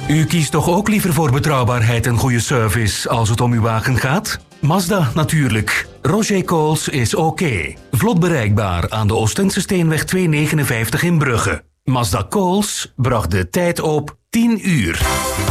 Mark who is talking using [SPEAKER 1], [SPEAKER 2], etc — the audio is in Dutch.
[SPEAKER 1] U kiest toch ook liever voor betrouwbaarheid en goede service als het om uw wagen gaat? Mazda natuurlijk. Roger Coles is oké. Vlot bereikbaar aan de Oostense Steenweg 259 in Brugge. Mazda Coles bracht de tijd op 10 uur.